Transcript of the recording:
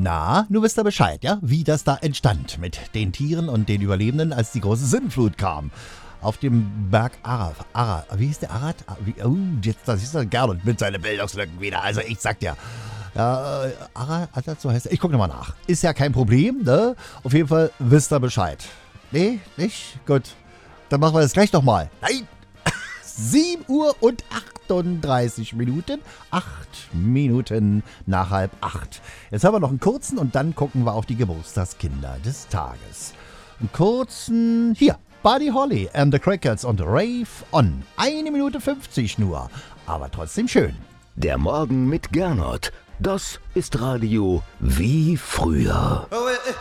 Na, nun wisst ihr Bescheid, ja? Wie das da entstand mit den Tieren und den Überlebenden, als die große Sintflut kam. Auf dem Berg Arad. Wie hieß der Arad? Das ist der Gernot mit seinen Bildungslücken wieder. Also ich sag dir. Ja, Arad, so heißt er. Ich guck nochmal nach. Ist ja kein Problem, ne? Auf jeden Fall wisst ihr Bescheid. Nee, nicht? Gut. Dann machen wir das gleich nochmal. Nein! 7 Uhr und 38 Minuten. 8 Minuten nach 7:30. Jetzt haben wir noch einen kurzen und dann gucken wir auf die Geburtstagskinder des Tages. Einen kurzen, hier, Buddy Holly and the Crickets und Rave On. 1 Minute 50 nur, aber trotzdem schön. Der Morgen mit Gernot. Das ist Radio wie früher.